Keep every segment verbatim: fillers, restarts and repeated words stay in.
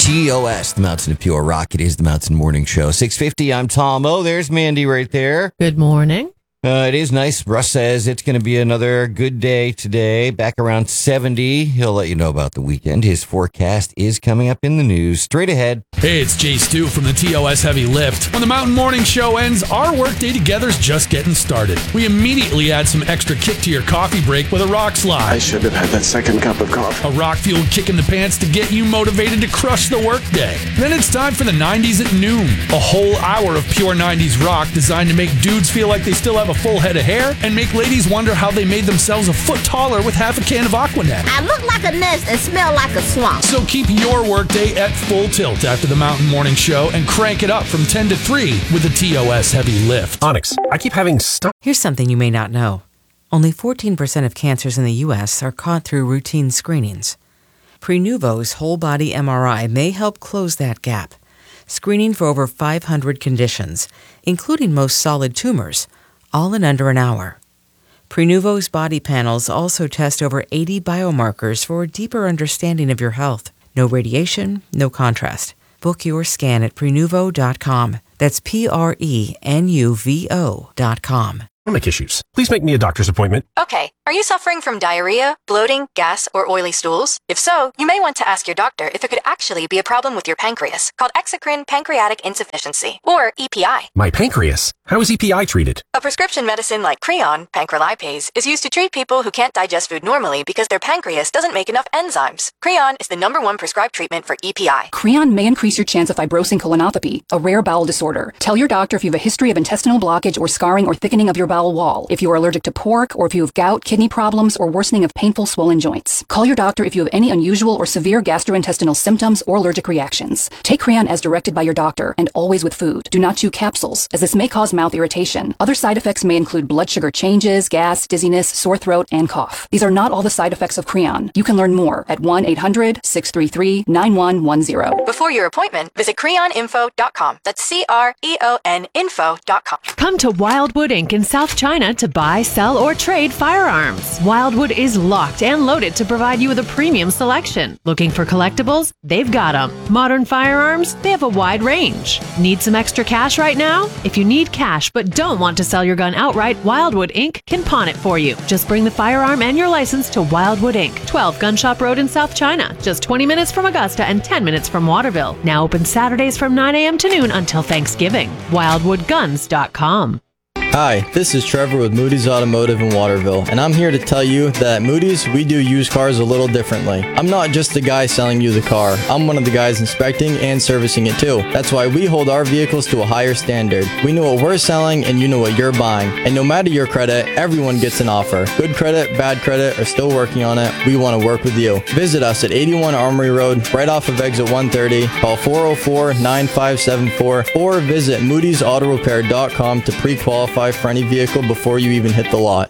T O S, the Mountain of Pure Rock. It is the Mountain Morning Show. six fifty, I'm Tom. Oh, there's Mandy right there. Good morning. Uh, it is nice. Russ says it's going to be another good day today. Back around seventy. He'll let you know about the weekend. His forecast is coming up in the news. Straight ahead. Hey, it's Jay Stu from the T O S Heavy Lift. When the Mountain Morning Show ends, our workday together's just getting started. We immediately add some extra kick to your coffee break with a rock slide. I should have had that second cup of coffee. A rock-fueled kick in the pants to get you motivated to crush the workday. Then it's time for the nineties at noon. A whole hour of pure nineties rock designed to make dudes feel like they still have a full head of hair and make ladies wonder how they made themselves a foot taller with half a can of Aquanet. I look like a nest and smell like a swamp. So keep your workday at full tilt after the Mountain Morning Show and crank it up from ten to three with the T O S Heavy Lift. Onyx, I keep having stuff. Here's something you may not know. Only fourteen percent of cancers in the U S are caught through routine screenings. Prenuvo's whole-body M R I may help close that gap, screening for over five hundred conditions, including most solid tumors, all in under an hour. Prenuvo's body panels also test over eighty biomarkers for a deeper understanding of your health. No radiation, no contrast. Book your scan at prenuvo dot com. That's P R E N U V O dot com. Stomach issues. Please make me a doctor's appointment. Okay, are you suffering from diarrhea, bloating, gas, or oily stools? If so, you may want to ask your doctor if it could actually be a problem with your pancreas, called exocrine pancreatic insufficiency, or E P I. My pancreas? How is E P I treated? A prescription medicine like Creon, pancrelipase, is used to treat people who can't digest food normally because their pancreas doesn't make enough enzymes. Creon is the number one prescribed treatment for E P I. Creon may increase your chance of fibrosing colonopathy, a rare bowel disorder. Tell your doctor if you have a history of intestinal blockage or scarring or thickening of your bowel wall, if you are allergic to pork, or if you have gout, kidney problems, or worsening of painful swollen joints. Call your doctor if you have any unusual or severe gastrointestinal symptoms or allergic reactions. Take Creon as directed by your doctor, and always with food. Do not chew capsules, as this may cause mouth irritation. Other side effects may include blood sugar changes, gas, dizziness, sore throat, and cough. These are not all the side effects of Creon. You can learn more at one eight hundred six three three nine one one zero. Before your appointment, visit creon info dot com. That's C R E O N info dot com. Come to Wildwood Incorporated in South China to buy, sell, or trade firearms. Wildwood is locked and loaded to provide you with a premium selection. Looking for collectibles? They've got them. Modern firearms? They have a wide range. Need some extra cash right now? If you need cash but don't want to sell your gun outright, Wildwood Incorporated can pawn it for you. Just bring the firearm and your license to Wildwood Incorporated, twelve Gun Shop Road in South China, just twenty minutes from Augusta and ten minutes from Waterville. Now open Saturdays from nine a.m. to noon until Thanksgiving. wildwood guns dot com. Hi, this is Trevor with Moody's Automotive in Waterville, and I'm here to tell you that at Moody's, we do used cars a little differently. I'm not just the guy selling you the car. I'm one of the guys inspecting and servicing it too. That's why we hold our vehicles to a higher standard. We know what we're selling, and you know what you're buying. And no matter your credit, everyone gets an offer. Good credit, bad credit, or still working on it, we want to work with you. Visit us at eighty-one Armory Road, right off of exit one thirty. Call four oh four, nine five seven four or visit moodys auto repair dot com to pre-qualify for any vehicle before you even hit the lot.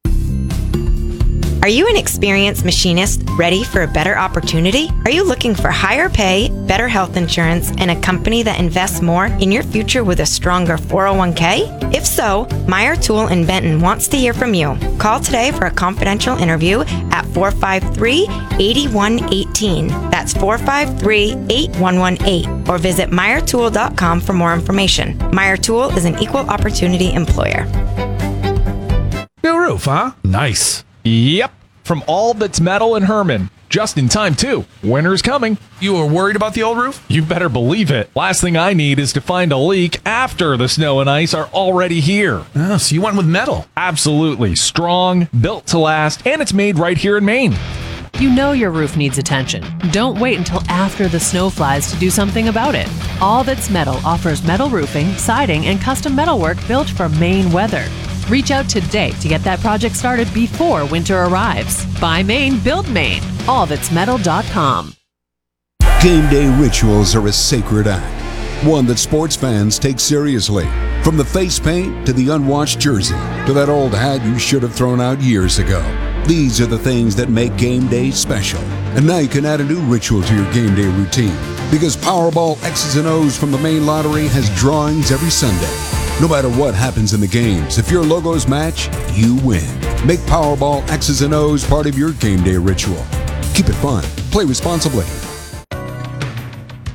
Are you an experienced machinist ready for a better opportunity? Are you looking for higher pay, better health insurance, and a company that invests more in your future with a stronger four oh one k? If so, Meyer Tool in Benton wants to hear from you. Call today for a confidential interview at four five three, eight one one eight. That's four five three, eight one one eight. Or visit meyer tool dot com for more information. Meyer Tool is an equal opportunity employer. New roof, huh? Nice. Yep, from All That's Metal in Herman. Just in time, too. Winter's coming. You were worried about the old roof? You better believe it. Last thing I need is to find a leak after the snow and ice are already here. Oh, so you went with metal? Absolutely. Strong, built to last, and it's made right here in Maine. You know your roof needs attention. Don't wait until after the snow flies to do something about it. All That's Metal offers metal roofing, siding, and custom metalwork built for Maine weather. Reach out today to get that project started before winter arrives. Buy Maine, build Maine. all that's metal dot com. Game day rituals are a sacred act, one that sports fans take seriously. From the face paint to the unwashed jersey to that old hat you should have thrown out years ago. These are the things that make game day special. And now you can add a new ritual to your game day routine, because Powerball X's and O's from the Maine Lottery has drawings every Sunday. No matter what happens in the games, if your logos match, you win. Make Powerball X's and O's part of your game day ritual. Keep it fun. Play responsibly.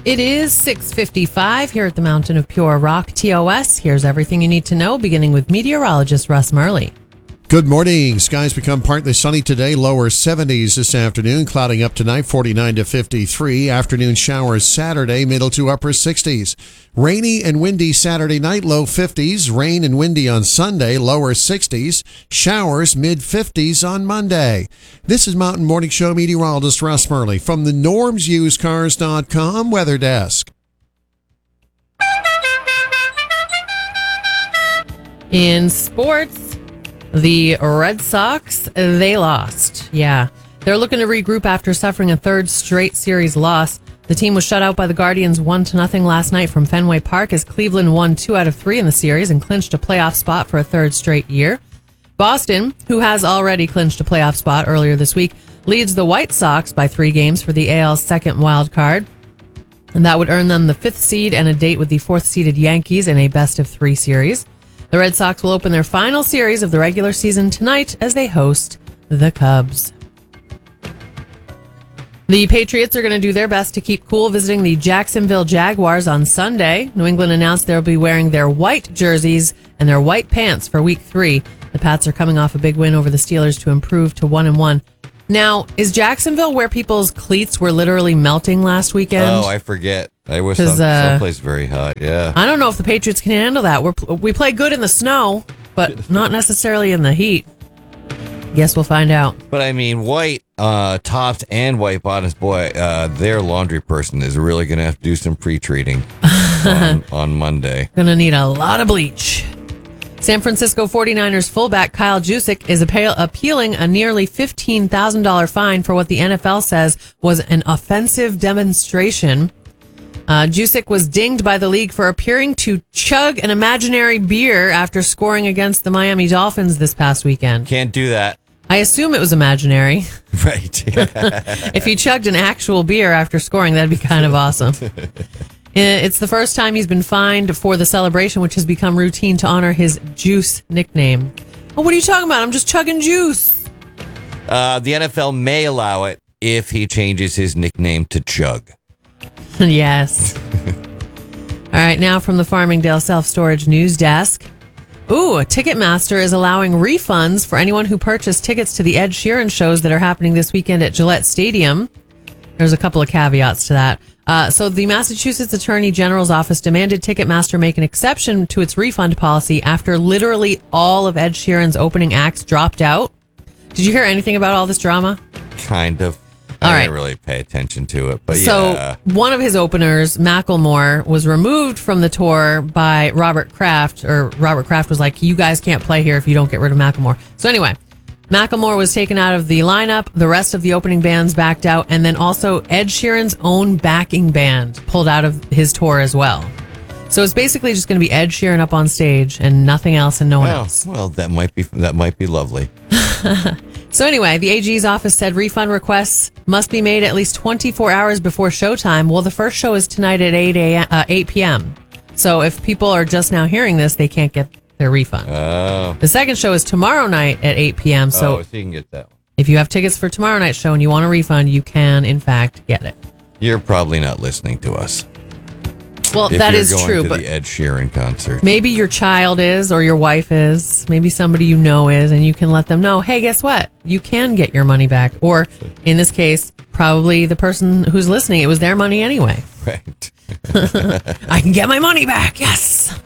It is six fifty-five here at the Mountain of Pure Rock, T O S. Here's everything you need to know, beginning with meteorologist Russ Murley. Good morning. Skies become partly sunny today, lower seventies this afternoon, clouding up tonight, forty-nine to fifty-three. Afternoon showers Saturday, middle to upper sixties. Rainy and windy Saturday night, low fifties. Rain and windy on Sunday, lower sixties. Showers mid fifties on Monday. This is Mountain Morning Show meteorologist Russ Murley from the norms used cars dot com weather desk. In sports, the Red Sox, they lost. Yeah. They're looking to regroup after suffering a third straight series loss. The team was shut out by the Guardians one to nothing last night from Fenway Park as Cleveland won two out of three in the series and clinched a playoff spot for a third straight year. Boston, who has already clinched a playoff spot earlier this week, leads the White Sox by three games for the A L's second wild card. And that would earn them the fifth seed and a date with the fourth seeded Yankees in a best of three series. The Red Sox will open their final series of the regular season tonight as they host the Cubs. The Patriots are going to do their best to keep cool visiting the Jacksonville Jaguars on Sunday. New England announced they'll be wearing their white jerseys and their white pants for week three. The Pats are coming off a big win over the Steelers to improve to one and one. Now, is Jacksonville where people's cleats were literally melting last weekend? Oh, I forget. I was some, uh, someplace very hot, yeah. I don't know if the Patriots can handle that. We're, we play good in the snow, but not necessarily in the heat. Guess we'll find out. But I mean, white uh, tops and white bottoms, boy, uh, their laundry person is really going to have to do some pre-treating on, on Monday. Going to need a lot of bleach. San Francisco forty-niners fullback Kyle Juszczyk is appeal- appealing a nearly fifteen thousand dollars fine for what the N F L says was an offensive demonstration. Uh, Juszczyk was dinged by the league for appearing to chug an imaginary beer after scoring against the Miami Dolphins this past weekend. Can't do that. I assume it was imaginary. Right. If he chugged an actual beer after scoring, that'd be kind of awesome. It's the first time he's been fined for the celebration, which has become routine to honor his Juice nickname. Oh, what are you talking about? I'm just chugging juice. Uh, the N F L may allow it if he changes his nickname to Chug. Yes. All right, now from the Farmingdale Self-Storage News Desk. Ooh, Ticketmaster is allowing refunds for anyone who purchased tickets to the Ed Sheeran shows that are happening this weekend at Gillette Stadium. There's a couple of caveats to that. Uh, so the Massachusetts Attorney General's office demanded Ticketmaster make an exception to its refund policy after literally all of Ed Sheeran's opening acts dropped out. Did you hear anything about all this drama? Kind of. All I right. didn't really pay attention to it, but so yeah. one of his openers, Macklemore, was removed from the tour by Robert Kraft, or Robert Kraft was like, you guys can't play here if you don't get rid of Macklemore. So anyway, Macklemore was taken out of the lineup. The rest of the opening bands backed out. And then also Ed Sheeran's own backing band pulled out of his tour as well. So it's basically just going to be Ed Sheeran up on stage and nothing else and no one well, else. Well, that might be that might be lovely. So anyway, the A G's office said refund requests must be made at least twenty-four hours before showtime. Well, the first show is tonight at eight a.m., uh, eight p.m. So if people are just now hearing this, they can't get their refund. Oh. The second show is tomorrow night at eight p.m. So, oh, so you can get that one. If you have tickets for tomorrow night's show and you want a refund, you can, in fact, get it. You're probably not listening to us. Well, if that you're is going true, to but the Ed Sheeran concert. Maybe your child is, or your wife is, maybe somebody you know is, and you can let them know, hey, guess what? You can get your money back. Or in this case, probably the person who's listening, it was their money anyway. Right. I can get my money back. Yes.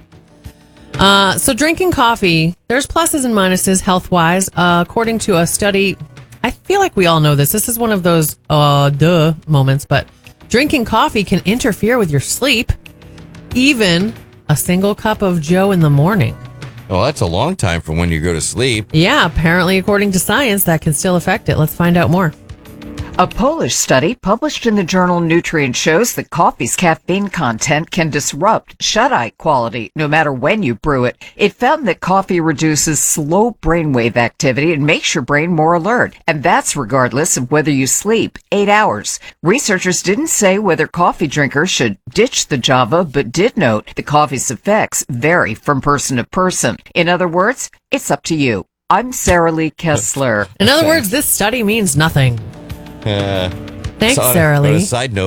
Uh, so drinking coffee, there's pluses and minuses health-wise. Uh, according to a study, I feel like we all know this. This is one of those uh, duh moments, but drinking coffee can interfere with your sleep, even a single cup of Joe in the morning. Oh, that's a long time from when you go to sleep. Yeah, apparently, according to science, that can still affect it. Let's find out more. A Polish study published in the journal Nutrient shows that coffee's caffeine content can disrupt shut-eye quality no matter when you brew it. It found that coffee reduces slow brainwave activity and makes your brain more alert, and that's regardless of whether you sleep eight hours. Researchers didn't say whether coffee drinkers should ditch the Java, but did note the coffee's effects vary from person to person. In other words, it's up to you. I'm Sarah Lee Kessler. In other words, this study means nothing. Uh, Thanks, so on a- Sarah on a Lee. side note,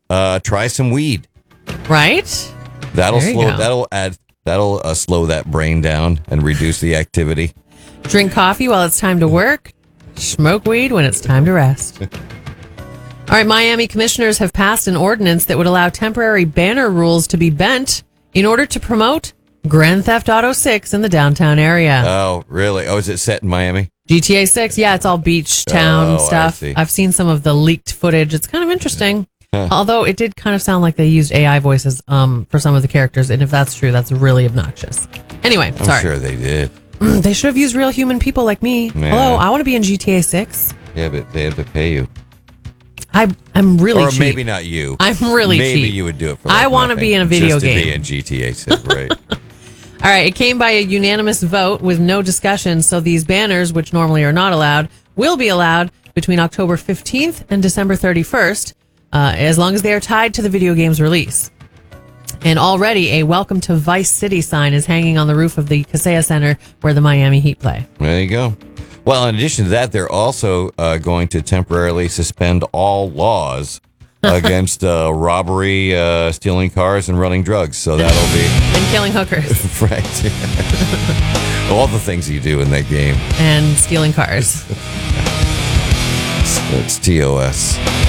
uh, try some weed. Right? That'll There you slow. go. That'll add. That'll uh, slow that brain down and reduce the activity. Drink coffee while it's time to work. Smoke weed when it's time to rest. All right, Miami commissioners have passed an ordinance that would allow temporary banner rules to be bent in order to promote Grand Theft Auto six in the downtown area. Oh, really? Oh, is it set in Miami? G T A six, yeah, it's all beach town Oh, I stuff. see. I've seen some of the leaked footage. It's kind of interesting. Huh. Although it did kind of sound like they used A I voices um, for some of the characters, and if that's true, that's really obnoxious. Anyway, I'm sorry. sure they did. They should have used real human people like me. Yeah. Hello, I want to be in G T A six. Yeah, but they have to pay you. I, I'm really or cheap. maybe not you. I'm really maybe cheap. you would do it for. I like wanna nothing, be in a video just to game. be in G T A six, right? All right, it came by a unanimous vote with no discussion, so these banners, which normally are not allowed, will be allowed between October fifteenth and December thirty-first, uh, as long as they are tied to the video game's release. And already a Welcome to Vice City sign is hanging on the roof of the Kaseya Center where the Miami Heat play. There you go. Well, in addition to that, they're also uh, going to temporarily suspend all laws against uh, robbery, uh, stealing cars, and running drugs. So that'll be And killing hookers right. All the things you do in that game. and stealing cars. It's T O S.